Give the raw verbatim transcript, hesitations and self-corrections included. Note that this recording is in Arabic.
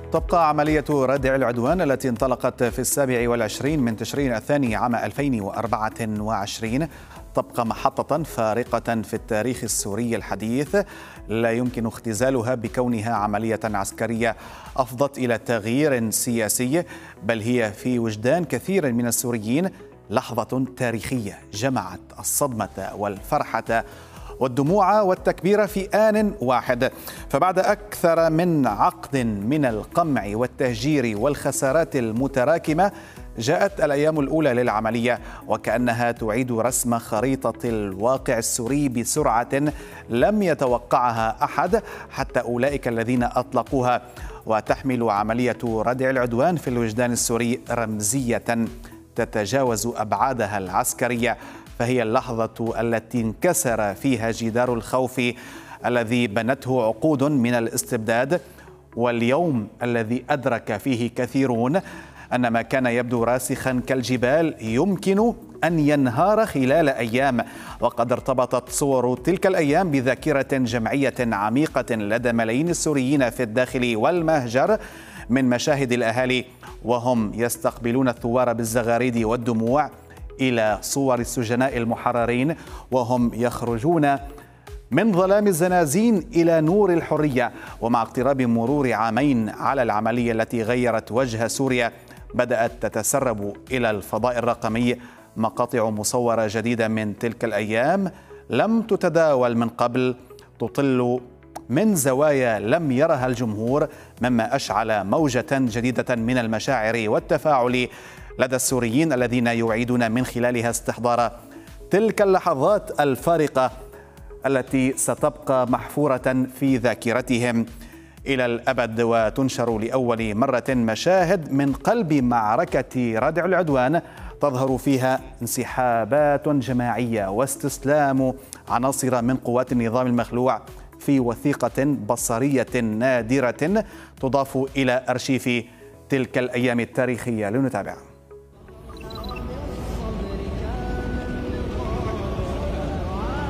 تبقى عملية ردع العدوان التي انطلقت في السابع والعشرين من تشرين الثاني عام ألفين وأربعة وعشرين تبقى محطة فارقة في التاريخ السوري الحديث، لا يمكن اختزالها بكونها عملية عسكرية أفضت إلى تغيير سياسي، بل هي في وجدان كثير من السوريين لحظة تاريخية جمعت الصدمة والفرحة والدموع والتكبير في آن واحد. فبعد أكثر من عقد من القمع والتهجير والخسارات المتراكمة، جاءت الأيام الأولى للعملية وكأنها تعيد رسم خريطة الواقع السوري بسرعة لم يتوقعها أحد حتى أولئك الذين أطلقوها. وتحمل عملية ردع العدوان في الوجدان السوري رمزية تتجاوز أبعادها العسكرية، فهي اللحظة التي انكسر فيها جدار الخوف الذي بنته عقود من الاستبداد، واليوم الذي أدرك فيه كثيرون أن ما كان يبدو راسخا كالجبال يمكن أن ينهار خلال أيام. وقد ارتبطت صور تلك الأيام بذاكرة جمعية عميقة لدى ملايين السوريين في الداخل والمهجر، من مشاهد الأهالي وهم يستقبلون الثوار بالزغاريد والدموع، إلى صور السجناء المحررين وهم يخرجون من ظلام الزنازين إلى نور الحرية. ومع اقتراب مرور عامين على العملية التي غيرت وجه سوريا، بدأت تتسرب إلى الفضاء الرقمي مقاطع مصورة جديدة من تلك الأيام لم تتداول من قبل، تطل من زوايا لم يرها الجمهور، مما أشعل موجة جديدة من المشاعر والتفاعل لدى السوريين الذين يعيدون من خلالها استحضار تلك اللحظات الفارقة التي ستبقى محفورة في ذاكرتهم إلى الأبد. وتنشر لأول مرة مشاهد من قلب معركة ردع العدوان تظهر فيها انسحابات جماعية واستسلام عناصر من قوات النظام المخلوع في وثيقة بصرية نادرة تضاف إلى أرشيف تلك الأيام التاريخية. لنتابع.